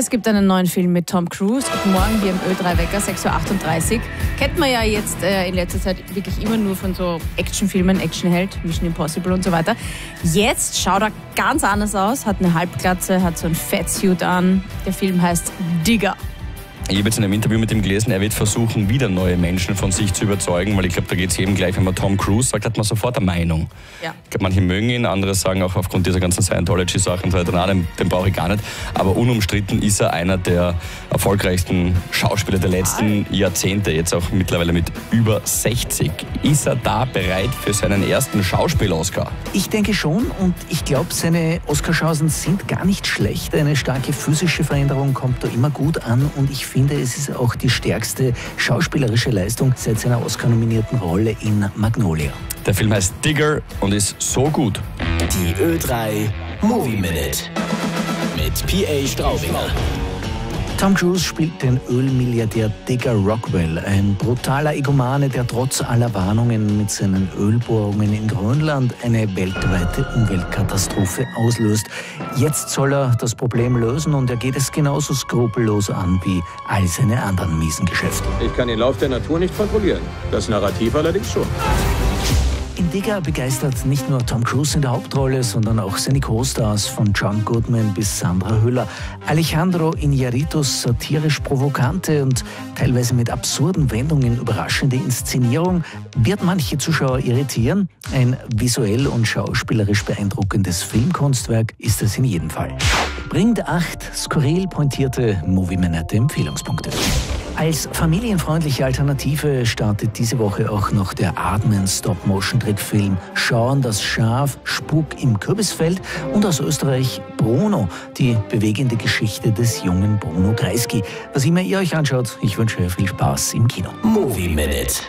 es gibt einen neuen Film mit Tom Cruise. Morgen hier im Ö3-Wecker, 6:38 Uhr. Kennt man ja jetzt in letzter Zeit wirklich immer nur von so Actionfilmen, Actionheld, Mission Impossible und so weiter. Jetzt schaut er ganz anders aus, hat eine Halbglatze, hat so ein Fatsuit an. Der Film heißt Digger. Ich habe jetzt in einem Interview mit ihm gelesen, er wird versuchen, wieder neue Menschen von sich zu überzeugen, weil ich glaube, da geht es jedem gleich, wenn man Tom Cruise sagt, hat man sofort eine Meinung. Ja. Ich glaube, manche mögen ihn, andere sagen auch aufgrund dieser ganzen Scientology-Sachen, den brauche ich gar nicht. Aber unumstritten ist er einer der erfolgreichsten Schauspieler der letzten Jahrzehnte, jetzt auch mittlerweile mit über 60. Ist er da bereit für seinen ersten Schauspiel-Oscar? Ich denke schon und ich glaube, seine Oscarchancen sind gar nicht schlecht. Eine starke physische Veränderung kommt da immer gut an und ich finde, es ist auch die stärkste schauspielerische Leistung seit seiner Oscar-nominierten Rolle in Magnolia. Der Film heißt Digger und ist so gut. Die Ö3 Movie Minute mit P.A. Straubinger. Tom Cruise spielt den Ölmilliardär Digger Rockwell, ein brutaler Egomane, der trotz aller Warnungen mit seinen Ölbohrungen in Grönland eine weltweite Umweltkatastrophe auslöst. Jetzt soll er das Problem lösen und er geht es genauso skrupellos an wie all seine anderen miesen Geschäfte. Ich kann den Lauf der Natur nicht kontrollieren, das Narrativ allerdings schon. In Digger begeistert nicht nur Tom Cruise in der Hauptrolle, sondern auch seine Co-Stars von John Goodman bis Sandra Hüller. Alejandro Iñárritu's satirisch provokante und teilweise mit absurden Wendungen überraschende Inszenierung wird manche Zuschauer irritieren. Ein visuell und schauspielerisch beeindruckendes Filmkunstwerk ist es in jedem Fall. Bringt 8 skurril pointierte Movie-Minute-Empfehlungspunkte. Als familienfreundliche Alternative startet diese Woche auch noch der Aardman-Stop-Motion-Trickfilm Shaun das Schaf, Spuk im Kürbisfeld und aus Österreich Bruno, die bewegende Geschichte des jungen Bruno Kreisky. Was immer ihr euch anschaut, ich wünsche viel Spaß im Kino. Movie Minute.